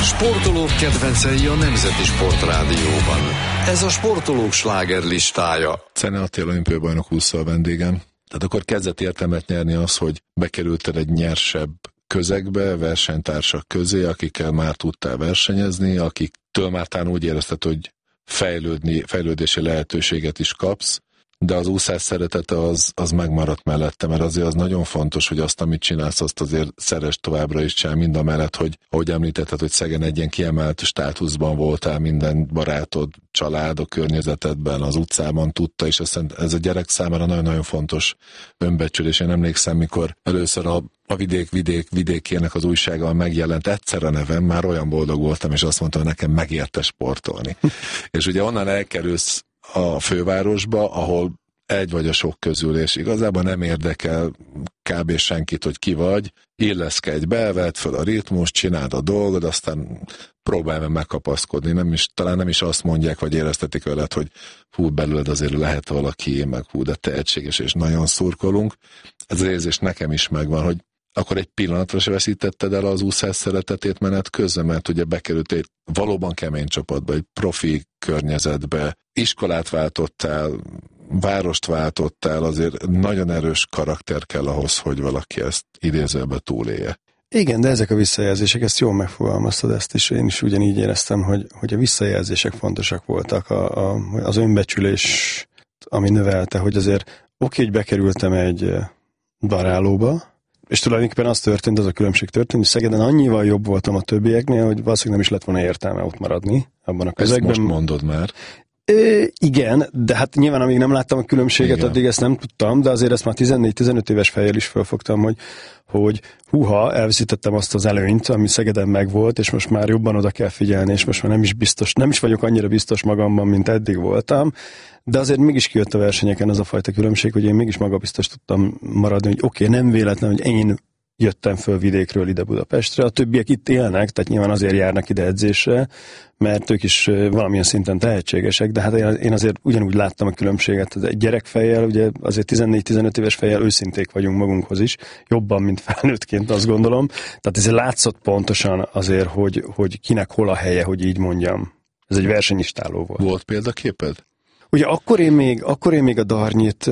Sportolók kedvencei a Nemzeti Sportrádióban. Ez a sportolók slágerlistája. Czene Attila olimpiabajnok úszó a vendégem. Tehát akkor kezdett értelmet nyerni az, hogy bekerültél egy nyersebb közegbe, versenytársak közé, akikkel már tudtál versenyezni, akiktől már talán úgy érezted, hogy fejlődési lehetőséget is kapsz, de az úszás szeretete az megmaradt mellette, mert azért az nagyon fontos, hogy azt, amit csinálsz, azt azért szeresd továbbra is csinál, mind a mellett, hogy ahogy említetted, hogy Szegen egy ilyen kiemelt státuszban voltál, minden barátod, család a környezetedben, az utcában tudta, és ez a gyerek számára nagyon-nagyon fontos önbecsülés. Én emlékszem, mikor először a vidékének az újsággal megjelent egyszer a nevem, már olyan boldog voltam, és azt mondtam, hogy nekem megérte sportolni. És ugye onnan elkerülsz a fővárosba, ahol egy vagy a sok közül, és igazából nem érdekel kb. Senkit, hogy ki vagy, illeszkedj be, vedd fel a ritmus, csináld a dolgod, aztán próbálj meg megkapaszkodni, talán nem is azt mondják, vagy éreztetik veled, hogy hú, belőled azért lehet valaki, meg hú, de tehetséges, és nagyon szurkolunk. Ez az érzés nekem is megvan, hogy akkor egy pillanatra se veszítetted el az úszás szeretetét menet közben, mert ugye bekerültél egy valóban kemény csapatba, egy profi környezetbe, iskolát váltottál, várost váltottál, azért nagyon erős karakter kell ahhoz, hogy valaki ezt idézőben túlélje. Igen, de ezek a visszajelzések, ezt jól megfogalmaztad, ezt is, én is ugyanígy éreztem, hogy a visszajelzések fontosak voltak, az önbecsülés, ami növelte, hogy azért hogy bekerültem egy darálóba, és tulajdonképpen az történt, az a különbség történt, hogy Szegeden annyival jobb voltam a többieknél, hogy valószínűleg nem is lett volna értelme ott maradni abban a közegben. Ezt most mondod már. Igen, de hát nyilván amíg nem láttam a különbséget, igen, addig ezt nem tudtam, de azért ezt már 14-15 éves fejjel is felfogtam, hogy húha, elveszítettem azt az előnyt, ami Szegeden megvolt, és most már jobban oda kell figyelni, és most már nem is vagyok annyira biztos magamban, mint eddig voltam, de azért mégis kijött a versenyeken az a fajta különbség, hogy én mégis magabiztos tudtam maradni, hogy oké, nem véletlen, hogy én jöttem föl vidékről ide Budapestre, a többiek itt élnek, tehát nyilván azért járnak ide edzésre, mert ők is valamilyen szinten tehetségesek, de hát én azért ugyanúgy láttam a különbséget. Egy gyerekfejjel, ugye azért 14-15 éves fejjel őszinték vagyunk magunkhoz is, jobban, mint felnőttként, azt gondolom. Tehát ezért látszott pontosan azért, hogy kinek hol a helye, hogy így mondjam. Ez egy versenyistáló volt. Volt példaképed? Ugye akkor én még a Darnyit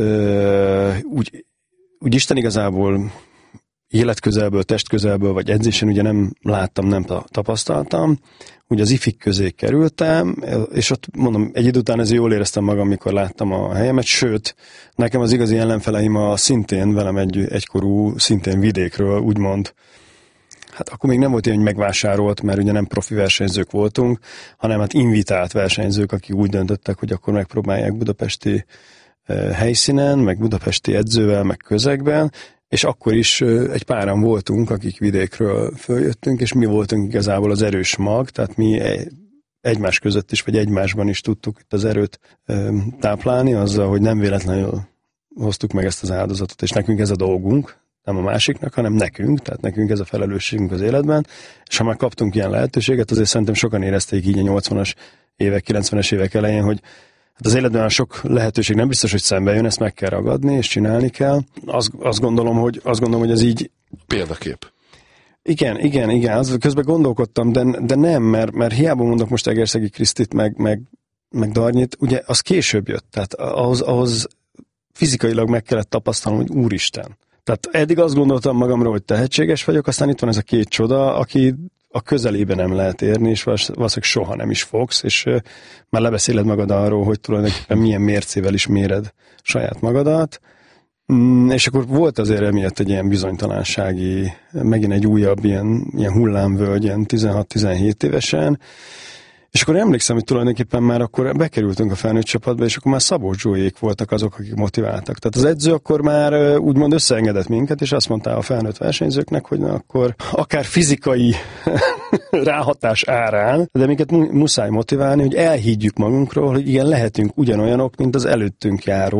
úgy Isten igazából életközelből, testközelből, vagy edzésen ugye nem láttam, nem tapasztaltam. Ugye az ifik közé kerültem, és ott mondom, egy idő után ezért jól éreztem magam, mikor láttam a helyemet, sőt, nekem az igazi ellenfeleim szintén velem egykorú, szintén vidékről, úgymond, hát akkor még nem volt ilyen, hogy megvásárolt, mert ugye nem profi versenyzők voltunk, hanem hát invitált versenyzők, akik úgy döntöttek, hogy akkor megpróbálják budapesti helyszínen, meg budapesti edzővel, meg közegben, és akkor is egy páran voltunk, akik vidékről följöttünk, és mi voltunk igazából az erős mag, tehát mi egymás között is, vagy egymásban is tudtuk itt az erőt táplálni, azzal, hogy nem véletlenül hoztuk meg ezt az áldozatot, és nekünk ez a dolgunk, nem a másiknak, hanem nekünk, tehát nekünk ez a felelősségünk az életben, és ha már kaptunk ilyen lehetőséget, azért szerintem sokan érezték így a 80-as évek, 90-es évek elején, hogy hát az életben sok lehetőség nem biztos, hogy szembe jön, ezt meg kell ragadni, és csinálni kell. Azt gondolom, hogy ez így... Példakép. Igen, közben gondolkodtam, de nem, mert hiába mondok most Egerszegi Krisztit, meg Darnyit, ugye az később jött, tehát ahhoz fizikailag meg kellett tapasztalnom, hogy úristen. Tehát eddig azt gondoltam magamról, hogy tehetséges vagyok, aztán itt van ez a két csoda, aki a közelébe nem lehet érni, és valószínűleg soha nem is fogsz, és már lebeszéled magad arról, hogy tulajdonképpen milyen mércével is méred saját magadat, és akkor volt azért emiatt egy ilyen bizonytalansági, megint egy újabb ilyen hullámvölgy, ilyen 16-17 évesen, és akkor emlékszem, hogy tulajdonképpen már akkor bekerültünk a felnőtt csapatba, és akkor már Szabó Zsóék voltak azok, akik motiváltak. Tehát az edző akkor már úgymond összeengedett minket, és azt mondta a felnőtt versenyzőknek, hogy na akkor akár fizikai ráhatás árán, de minket muszáj motiválni, hogy elhiggyük magunkról, hogy igen, lehetünk ugyanolyanok, mint az előttünk járók,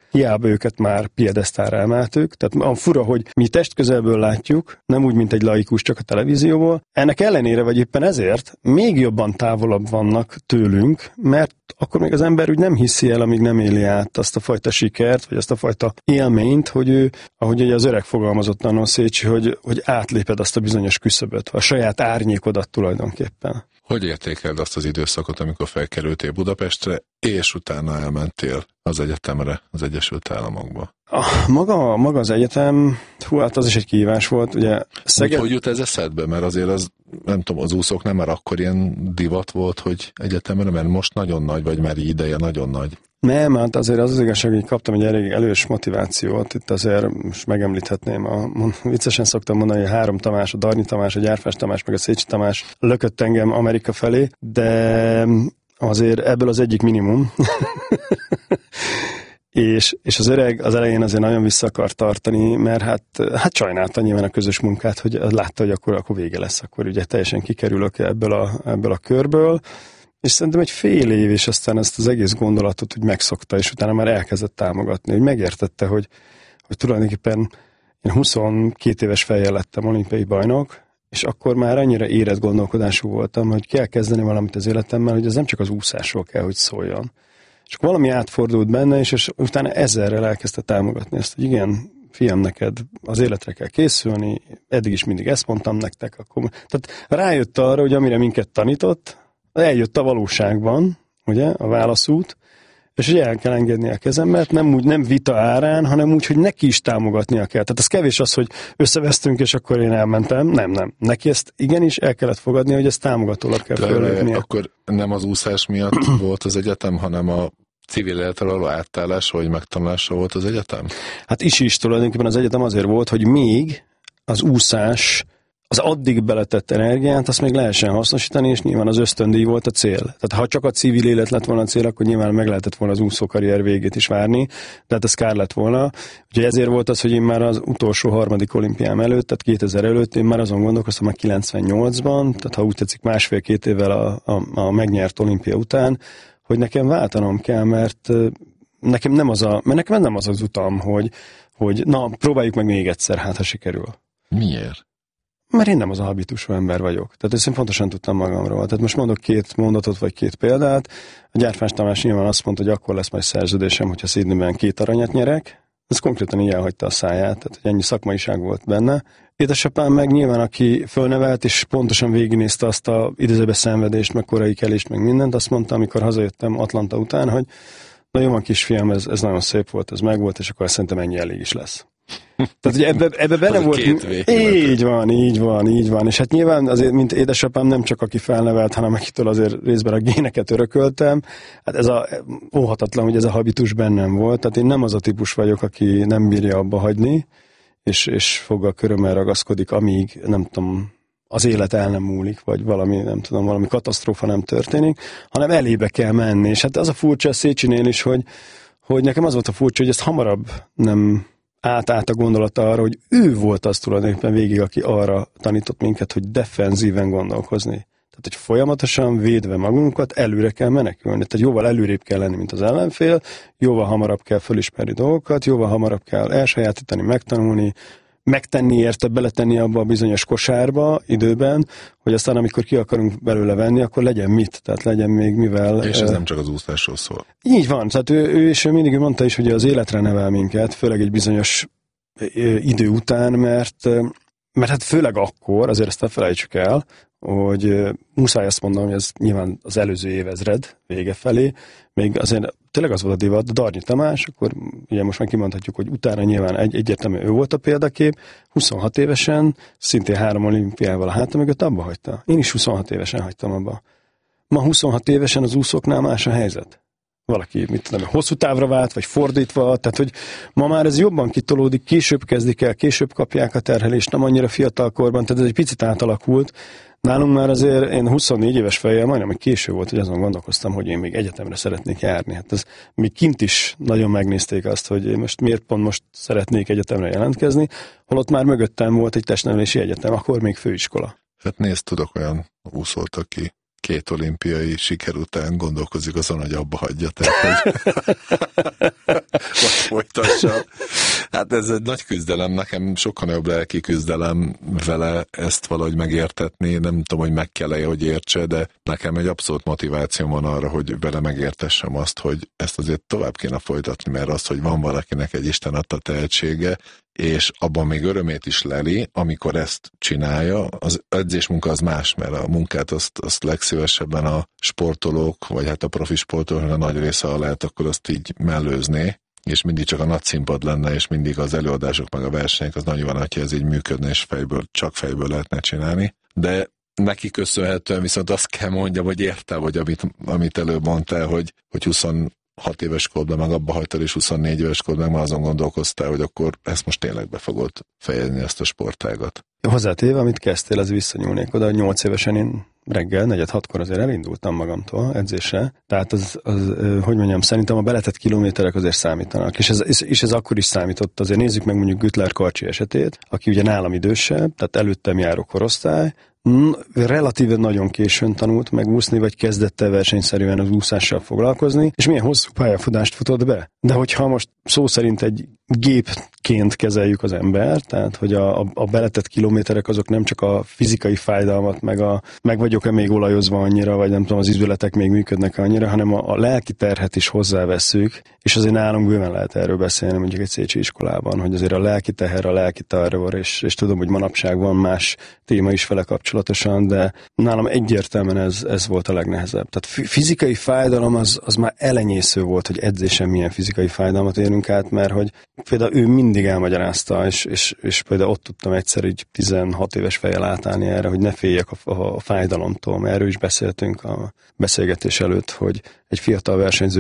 Hiába őket már piedesztára emeltük, tehát a fura, hogy mi testközelből látjuk, nem úgy, mint egy laikus csak a televízióból. Ennek ellenére, vagy éppen ezért még jobban távolabb vannak tőlünk, mert akkor még az ember úgy nem hiszi el, amíg nem éli át azt a fajta sikert, vagy azt a fajta élményt, hogy ő, ahogy az öreg fogalmazott annól Szécsi, hogy átléped azt a bizonyos küszöböt, a saját árnyékodat tulajdonképpen. Hogy értékeld azt az időszakot, amikor felkerültél Budapestre, és utána elmentél az egyetemre, az Egyesült Államokba? Maga az egyetem, hát az is egy kihívás volt, ugye. Hogy jut ez eszedbe? Mert azért az, nem tudom, az úszóknál már akkor ilyen divat volt, hogy egyetemre, mert most nagyon nagy, vagy már ideje nagyon nagy. Nem, hát azért az igazság, hogy kaptam egy elég elős motivációt, itt azért most megemlíthetném, viccesen szoktam mondani, hogy a 3 Tamás, a Darnyi Tamás, a Gyárfás Tamás, meg a Szécsi Tamás lökött engem Amerika felé, de azért ebből az egyik minimum. És az öreg az elején azért nagyon vissza akar tartani, mert hát sajnálta nyilván a közös munkát, hogy látta, hogy akkor vége lesz, akkor ugye teljesen kikerülök ebből a körből, és szerintem egy fél év, és aztán ezt az egész gondolatot úgy megszokta, és utána már elkezdett támogatni, hogy megértette, hogy tulajdonképpen én 22 éves fejjel lettem olimpiai bajnok, és akkor már annyira érett gondolkodású voltam, hogy kell kezdeni valamit az életemmel, hogy ez nem csak az úszásról kell, hogy szóljon. És akkor valami átfordult benne, és utána ezerrel elkezdte támogatni ezt, hogy igen, fiam, neked az életre kell készülni, eddig is mindig ezt mondtam nektek. Tehát rájött arra, hogy amire minket tanított, eljött a valóságban, ugye, a válaszút, és hogy el kell engedni a kezembert, nem vita árán, hanem úgy, hogy neki is támogatnia kell. Tehát ez kevés az, hogy összevesztünk, és akkor én elmentem. Nem. Neki ezt igenis el kellett fogadni, hogy ezt támogatólag kell fölépnie. Akkor nem az úszás miatt volt az egyetem, hanem a civil életre való átállás, vagy megtanulása volt az egyetem? Hát is tulajdonképpen az egyetem azért volt, hogy még az úszás, az addig beletett energiát, azt még lehessen hasznosítani, és nyilván az ösztöndíj volt a cél. Tehát ha csak a civil élet lett volna a cél, akkor nyilván meg lehetett volna az úszókarrier végét is várni, de hát ez kár lett volna. Úgyhogy ezért volt az, hogy én már az utolsó 3. olimpiám előtt, tehát 2000 előtt, én már azon gondolkoztam, hogy 98-ban, tehát ha úgy tetszik 1,5-2 évvel a megnyert olimpia után, hogy nekem váltanom kell, mert nekem nem az az utam, hogy na, próbáljuk meg még egyszer, hát ha sikerül. Miért? Mert én nem az a habitusú ember vagyok. Tehát ezt én pontosan tudtam magamról. Tehát most mondok 2 mondatot, vagy 2 példát. A Gyárfás Tamás nyilván azt mondta, hogy akkor lesz majd szerződésem, hogyha Sydneyben 2 aranyat nyerek. Ez konkrétan így elhagyta a száját, tehát hogy ennyi szakmaiság volt benne. Édesapám meg nyilván, aki fölnevelt, és pontosan végignézte azt a idézőbe szenvedést, meg korai kelést, meg mindent, azt mondta, amikor hazajöttem Atlanta után, hogy na jó van, kisfiam, ez nagyon szép volt, ez megvolt, és akkor szerintem ennyi elég is lesz. Tehát, hogy ebbe bele volt. Így van. És hát nyilván azért, mint édesapám, nem csak aki felnevelt, hanem akitől azért részben a géneket örököltem. Hát ez óhatatlan, hogy ez a habitus bennem volt. Tehát én nem az a típus vagyok, aki nem bírja abba hagyni, és foggal körömmel ragaszkodik, amíg nem tudom, az élet el nem múlik, vagy valami katasztrófa nem történik, hanem elébe kell menni. És hát az a furcsa a Szécsinél is, hogy nekem az volt a furcsa, hogy ezt hamarabb nem át a gondolata arra, hogy ő volt az tulajdonképpen végig, aki arra tanított minket, hogy defenzíven gondolkozni. Tehát, hogy folyamatosan védve magunkat előre kell menekülni. Tehát jóval előrébb kell lenni, mint az ellenfél, jóval hamarabb kell fölismerni dolgokat, jóval hamarabb kell elsajátítani, megtanulni, megtenni érte, beletenni abba a bizonyos kosárba időben, hogy aztán amikor ki akarunk belőle venni, akkor legyen mit, tehát legyen még mivel. És ez nem csak az úszásról szól. Így van, tehát ő mindig mondta is, hogy az életre nevel minket, főleg egy bizonyos idő után, mert hát főleg akkor, azért ezt ne felejtsük el, hogy muszáj azt mondom, hogy ez nyilván az előző évezred vége felé, még azért tényleg az volt a divat, Darnyi Tamás, akkor ugye most már kimondhatjuk, hogy utána nyilván egyértelműen ő volt a példakép, 26 évesen, szintén 3 olimpiával a háta mögött abba hagyta. Én is 26 évesen hagytam abba. Ma 26 évesen az úszóknál más a helyzet. Valaki, mit tudom, hosszú távra vált, vagy fordítva, tehát hogy ma már ez jobban kitolódik, később kezdik el, később kapják a terhelést, nem annyira fiatal korban, tehát ez egy picit átalakult. Nálunk már azért én 24 éves fejjel majdnem, hogy késő volt, hogy azon gondolkoztam, hogy én még egyetemre szeretnék járni. Hát ez még kint is nagyon megnézték azt, hogy én miért pont most szeretnék egyetemre jelentkezni, holott már mögöttem volt egy testnevelési egyetem, akkor még főiskola. Hát nézd, tudok olyan úszót, aki 2 olimpiai siker után gondolkozik azon, hogy abba hagyja, tehát vagy folytassa. Hát ez egy nagy küzdelem, nekem sokkal jobb lelki küzdelem vele ezt valahogy megértetni, nem tudom, hogy meg kell-e, hogy értse, de nekem egy abszolút motiváció van arra, hogy vele megértessem azt, hogy ezt azért tovább kéne folytatni, mert az, hogy van valakinek egy Isten adta tehetsége, és abban még örömét is leli, amikor ezt csinálja. Az edzésmunka az más, mert a munkát azt legszívesebben a sportolók, vagy hát a profi sportolók a nagy része, ha lehet, akkor azt így mellőzné, és mindig csak a nagy színpad lenne, és mindig az előadások meg a versenyek, az nagyon van, hogyha ez így működne, és csak fejből lehetne csinálni. De neki köszönhetően viszont azt kell mondjam, hogy értem, hogy amit előbb mondtál, hogy 26 éves korban meg abba hagytad, és 24 éves korban meg már azon gondolkoztál, hogy akkor ezt most tényleg be fogod fejezni, ezt a sportágat. Hozzátéve, amit kezdtél, az visszanyúlnék oda, hogy 8 évesen én reggel 4-6-kor azért elindultam magamtól edzésre. Tehát hogy mondjam, szerintem a beletett kilométerek azért számítanak. És ez akkor is számított. Azért nézzük meg mondjuk Güttler Karcsi esetét, aki ugye nálam idősebb, tehát előttem járó korosztály, relatíve nagyon későn tanult megúszni, vagy kezdett el versenyszerűen az úszással foglalkozni, és milyen hosszú pályafutást futott be. De hogyha most szó szerint egy gépként kezeljük az embert, tehát hogy a beletett kilométerek azok nem csak a fizikai fájdalmat, meg vagyok-e még olajozva annyira, vagy nem tudom, az izületek még működnek annyira, hanem a lelki terhet is hozzáveszünk, és azért nálunk bőven lehet erről beszélni, mondjuk egy Szécsi iskolában, hogy azért a lelki teher, a lelki terror, és tudom, hogy manapság van más téma is vele kapcsolatosan, de nálam egyértelműen ez volt a legnehezebb. Tehát fizikai fájdalom az már elenyésző volt, hogy edzésen milyen fizikai fájdalmat érünk át, mert hogy például ő mindig elmagyarázta, és például ott tudtam egyszer így 16 éves fejjel átállni erre, hogy ne féljek a fájdalomtól, mert erről is beszéltünk a beszélgetés előtt, hogy egy fiatal versenyző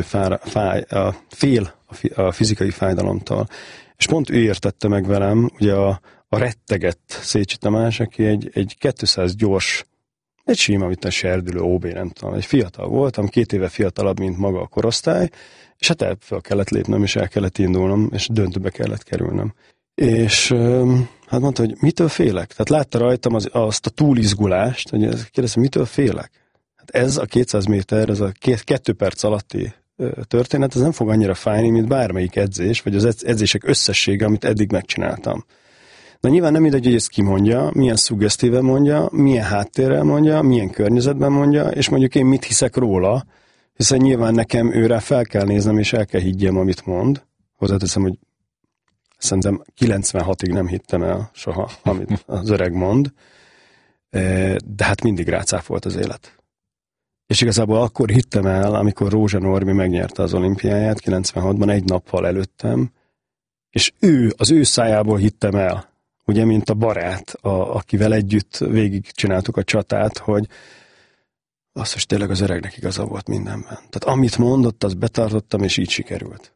fél a fizikai fájdalomtól. És pont ő értette meg velem, ugye a rettegett Szécsi Tamás, aki egy 200 gyors, egy sima, mint a serdülő OB, nem tudom, egy fiatal voltam, 2 éve fiatalabb, mint maga a korosztály, és hát fel kellett lépnem, és el kellett indulnom, és döntőbe kellett kerülnem. És hát mondta, hogy mitől félek? Tehát látta rajtam azt a túlizgulást, hogy kérdeztem, mitől félek? Hát ez a 200 méter, ez a 2 perc alatti történet, ez nem fog annyira fájni, mint bármelyik edzés, vagy az edzések összessége, amit eddig megcsináltam. Na nyilván nem mindegy, hogy ezt kimondja, milyen szuggesztíven mondja, milyen háttérrel mondja, milyen környezetben mondja, és mondjuk én mit hiszek róla, hiszen nyilván nekem őre fel kell néznem, és el kell higgyem, amit mond. Hozzáteszem, hogy szerintem 96-ig nem hittem el soha, amit az öreg mond, de hát mindig rácáfolt az élet. És igazából akkor hittem el, amikor Rózsa Norbi megnyerte az olimpiáját 96-ban, egy nappal előttem, és az ő szájából hittem el, ugye, mint a barát, akivel együtt végigcsináltuk a csatát, hogy azt is tényleg az öregnek igaza volt mindenben. Tehát amit mondott, azt betartottam, és így sikerült.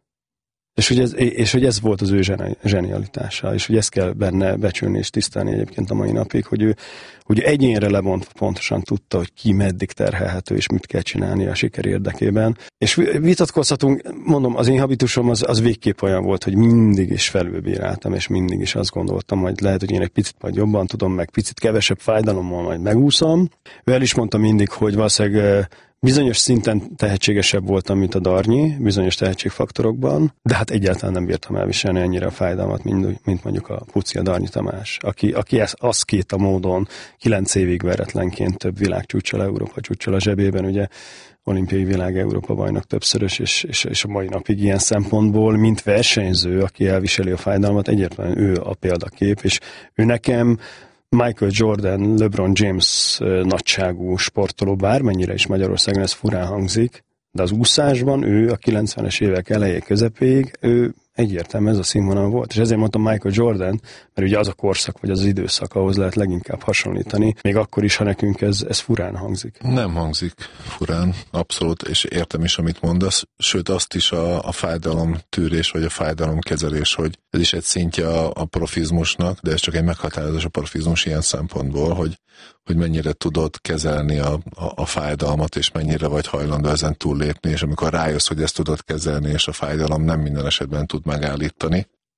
És hogy ez volt az ő zsenialitása, és hogy ezt kell benne becsülni és tisztelni egyébként a mai napig, hogy ő egyénre lebontva pontosan tudta, hogy ki meddig terhelhető, és mit kell csinálni a siker érdekében. És vitatkozhatunk, mondom, az én habitusom az végképp olyan volt, hogy mindig is felülbíráltam, és mindig is azt gondoltam, hogy lehet, hogy én egy picit majd jobban tudom, meg picit kevesebb fájdalommal majd megúszom. Ő el is mondta mindig, hogy valószínűleg bizonyos szinten tehetségesebb voltam, mint a Darnyi, bizonyos tehetségfaktorokban, de hát egyáltalán nem bírtam elviselni ennyire a fájdalmat, mint mondjuk a Puci, a Darnyi Tamás, aki aszkéta módon 9 évig veretlenként több világcsúccsal, Európa csúccsal a zsebében, ugye olimpiai világ Európa bajnok többszörös, és a mai napig ilyen szempontból, mint versenyző, aki elviseli a fájdalmat, egyértelműen ő a példakép, és ő nekem Michael Jordan, LeBron James nagyságú sportoló, bármennyire is Magyarországon ez furán hangzik, de az úszásban ő a 90-es évek elejé közepéig, ő egyértelműen ez a színvonal volt. És ezért mondtam Michael Jordan, mert ugye az a korszak, vagy az az időszak, ahhoz lehet leginkább hasonlítani, még akkor is, ha nekünk ez furán hangzik. Nem hangzik furán, abszolút, és értem is, amit mondasz, sőt azt is a fájdalomtűrés, vagy a fájdalomkezelés, hogy ez is egy szintje a profizmusnak, de ez csak egy meghatározás a profizmus ilyen szempontból, hogy mennyire tudod kezelni a fájdalmat, és mennyire vagy hajlandó ezen túllépni, és amikor rájössz, hogy ezt tudod kezelni, és a fájdalom nem minden esetben tud megállítani,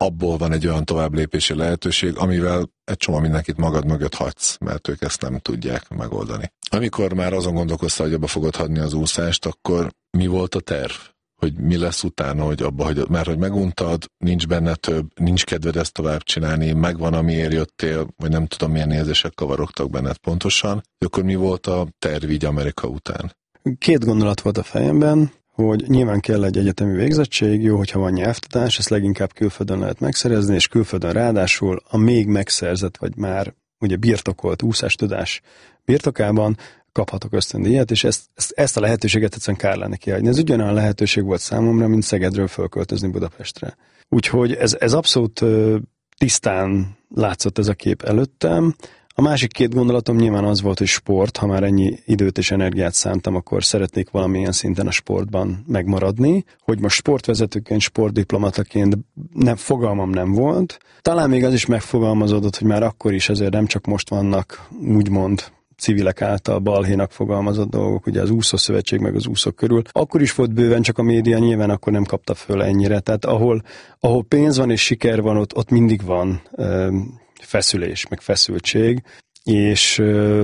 abból van egy olyan továbblépési lehetőség, amivel egy csomó mindenkit magad mögött hagysz, mert ők ezt nem tudják megoldani. Amikor már azon gondolkoztál, hogy abba fogod hagyni az úszást, akkor mi volt a terv? Hogy mi lesz utána, hogy abba hagyod, mert hogy meguntad, nincs benne több, nincs kedved ezt tovább csinálni, megvan, amiért jöttél, vagy nem tudom, milyen érzések kavarogtak benned pontosan, akkor mi volt a terv így Amerika után? 2 gondolat volt a fejemben, hogy nyilván kell egy egyetemi végzettség, jó, hogyha van nyelvtudás, ezt leginkább külföldön lehet megszerezni, és külföldön ráadásul a még megszerzett, vagy már ugye birtokolt úszástudás birtokában kaphatok ösztöndíjat, és ezt a lehetőséget egyszerűen kár lenne kihagyni. Ez ugyanolyan lehetőség volt számomra, mint Szegedről fölköltözni Budapestre. Úgyhogy ez abszolút tisztán látszott ez a kép előttem. A másik 2 gondolatom nyilván az volt, hogy sport, ha már ennyi időt és energiát szántam, akkor szeretnék valamilyen szinten a sportban megmaradni. Hogy most sportvezetőként, sportdiplomataként fogalmam nem volt. Talán még az is megfogalmazódott, hogy már akkor is azért nem csak most vannak úgymond civilek által balhénak fogalmazott dolgok, ugye az úszószövetség meg az úszók körül. Akkor is volt bőven, csak a média nyilván akkor nem kapta föl ennyire. Tehát ahol pénz van és siker van, ott mindig van feszülés, meg feszültség, és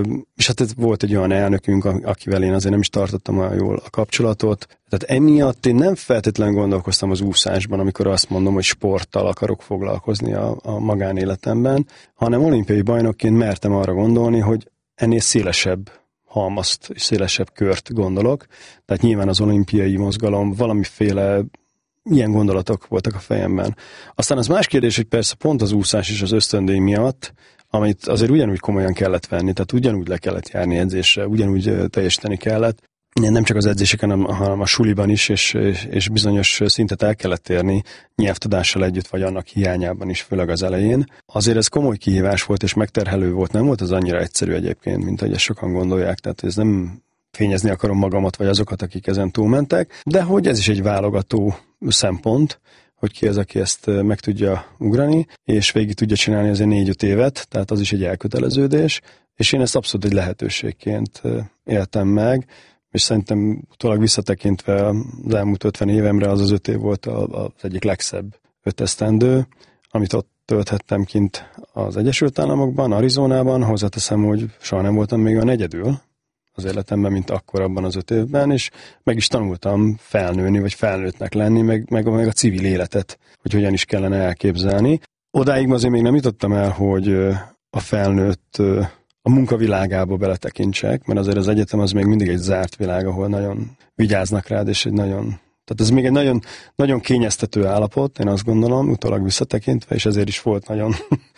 hát ez volt egy olyan elnökünk, akivel én azért nem is tartottam olyan jól a kapcsolatot. Tehát emiatt én nem feltétlenül gondolkoztam az úszásban, amikor azt mondom, hogy sporttal akarok foglalkozni a magánéletemben, hanem olimpiai bajnokként mertem arra gondolni, hogy ennél szélesebb halmazt, szélesebb kört gondolok. Tehát nyilván az olimpiai mozgalom, valamiféle ilyen gondolatok voltak a fejemben. Aztán az más kérdés, hogy persze pont az úszás és az ösztöndíj miatt, amit azért ugyanúgy komolyan kellett venni, tehát ugyanúgy le kellett járni edzésre, ugyanúgy teljesíteni kellett. Nem csak az edzéseken, hanem a suliban is, és bizonyos szintet el kellett érni nyelvtudással együtt, vagy annak hiányában is, főleg az elején. Azért ez komoly kihívás volt, és megterhelő volt, nem volt az annyira egyszerű egyébként, mint ahogy ezt sokan gondolják, tehát ez nem fényezni akarom magamat, vagy azokat, akik ezen túlmentek, de hogy ez is egy válogató szempont, hogy ki az, aki ezt meg tudja ugrani, és végig tudja csinálni azért 4-5 évet, tehát az is egy elköteleződés, és én ezt abszolút egy lehetőségként éltem meg, és szerintem utólag visszatekintve az elmúlt 50 évemre az 5 év volt az egyik legszebb 5 esztendő, amit ott tölthettem kint az Egyesült Államokban, Arizonában, hozzáteszem, hogy soha nem voltam még olyan egyedül az életemben, mint akkor abban az 5 évben, és meg is tanultam felnőni, vagy felnőttnek lenni, meg a civil életet, hogy hogyan is kellene elképzelni. Odáig azért még nem jutottam el, hogy a felnőtt a munkavilágába beletekintsek, mert azért az egyetem az még mindig egy zárt világ, ahol nagyon vigyáznak rád, és tehát ez még egy nagyon, nagyon kényeztető állapot, én azt gondolom, utólag visszatekintve, és ezért is volt nagyon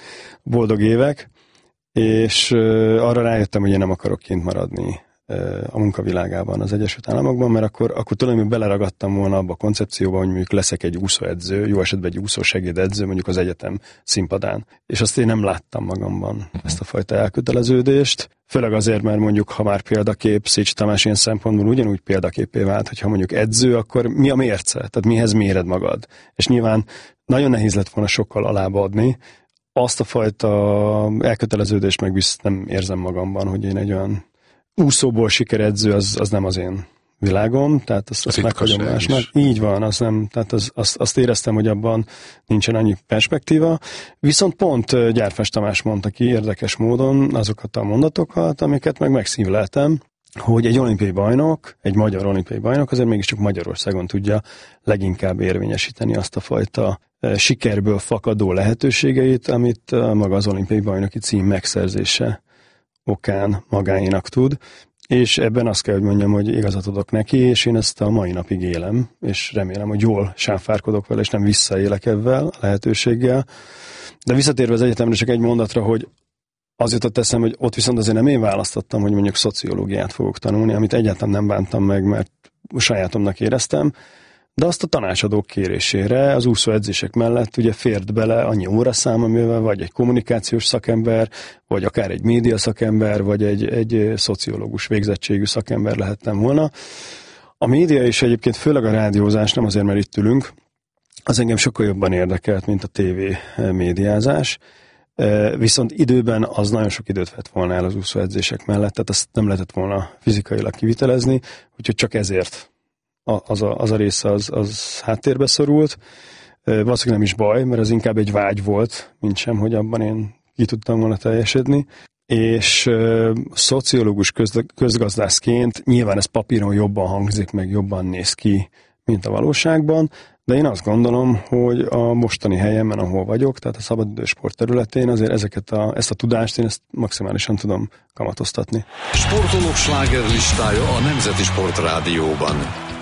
boldog évek, és arra rájöttem, hogy én nem akarok kint maradni a munkavilágában az Egyesült Államokban, mert akkor tulajdonképpen beleragadtam volna abba a koncepcióba, hogy mondjuk leszek egy úszóedző, jó esetben egy úszósegédedző, mondjuk az egyetem színpadán. És azt én nem láttam magamban, ezt a fajta elköteleződést. Főleg azért, mert mondjuk, ha már példakép, Szécsi Tamás ilyen szempontból ugyanúgy példaképé vált, hogyha mondjuk edző, akkor mi a mérce? Tehát mihez méred magad? És nyilván nagyon nehéz lett volna sokkal alába adni. Azt a fajta elköteleződést meg nem érzem magamban, hogy én egy olyan úszóból sikeredző, az nem az én világom, tehát azt meghagyom másnak. Így van, az nem, tehát azt éreztem, hogy abban nincsen annyi perspektíva. Viszont pont Gyárfás Tamás mondta ki érdekes módon azokat a mondatokat, amiket meg megszívleltem, hogy egy olimpiai bajnok, egy magyar olimpiai bajnok azért mégiscsak Magyarországon tudja leginkább érvényesíteni azt a fajta sikerből fakadó lehetőségeit, amit maga az olimpiai bajnoki cím megszerzése okán magáénak tud, és ebben azt kell, hogy mondjam, hogy igazat adok neki, és én ezt a mai napig élem, és remélem, hogy jól sáfárkodok vele, és nem visszaélek ebben a lehetőséggel. De visszatérve az egyetemre csak egy mondatra, hogy az jutott eszem, hogy ott viszont azért nem én választottam, hogy mondjuk szociológiát fogok tanulni, amit egyáltalán nem bántam meg, mert sajátomnak éreztem, de azt a tanácsadók kérésére az úszóedzések mellett ugye fért bele annyi óraszám, amivel vagy egy kommunikációs szakember, vagy akár egy média szakember, vagy egy szociológus végzettségű szakember lehettem volna. A média és egyébként főleg a rádiózás, nem azért, mert itt ülünk, az engem sokkal jobban érdekelt, mint a TV médiázás. Viszont időben az nagyon sok időt vett volna el az úszóedzések mellett, tehát azt nem lehetett volna fizikailag kivitelezni, úgyhogy csak ezért az a része az háttérbe szorult. valószínűleg nem is baj, mert az inkább egy vágy volt, mint sem, hogy abban én ki tudtam volna teljesedni. És szociológus közgazdászként nyilván ez papíron jobban hangzik, meg jobban néz ki, mint a valóságban, de én azt gondolom, hogy a mostani helyemen, ahol vagyok, tehát a szabadidősport területén azért ezt a tudást én ezt maximálisan tudom kamatoztatni. Sportolók slágerlistája a Nemzeti Sport Rádióban.